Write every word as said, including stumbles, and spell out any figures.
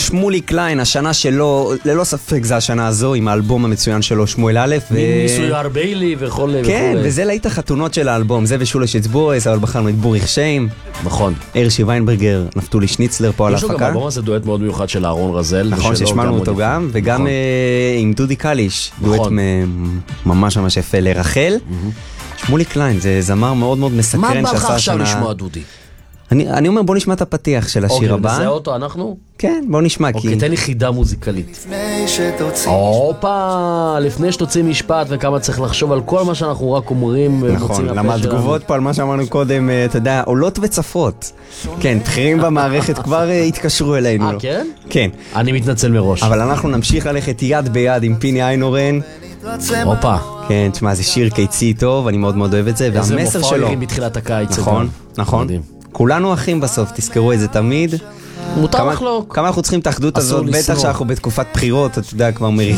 שמולי קליין, השנה שלו, ללא ספק זה השנה הזו, עם האלבום המצוין שלו, שמואל א', ו... מיסוי ארביילי וכל... כן, וזה להיט החתונות של האלבום, זה ושולה בויס, אבל בחרנו את בוריך שיים. נכון. הרשי ויינברגר, נפתולי שניצלר פה על ההפקה. יש לו גם באלבום הזה דואט מאוד מיוחד של אהרון רזל. נכון, ששמענו אותו גם, וגם עם דודי קליש, דואט ממש ממש יפה לרחל. שמולי קליין, זה זמר מאוד מאוד מסקרן. מה בא לך עכשיו לשמוע דודי? אני, אני אומר בוא נשמע את הפתיח של השיר הבא. אוקיי, נזהה אותו, אנחנו? כן, בוא נשמע. אוקיי, כי... תן לי חידה מוזיקלית. הופה, לפני שתוציא משפט וכמה צריך לחשוב על כל מה שאנחנו רק אומרים. נכון, למה התגובות פה על מה שאמרנו קודם, אתה יודע, עולות וצפות. כן, בכירים במערכת כבר התקשרו אלינו. אה, כן? כן. אני מתנצל מראש. אבל אנחנו נמשיך ללכת יד ביד עם פיני איינורן. הופה. כן, תשמע, זה שיר קיצי טוב, אני מאוד מאוד אוהב את זה, והמסר שלו. איזה מופע עירים בתחילת הקיץ. נכון, נכון. כולנו אחים בסוף, תזכרו את זה תמיד. מותר לחלוק. כמה אנחנו צריכים את האחדות הזאת, בטח שאנחנו בתקופת בחירות, אתה יודע, כבר מריחים.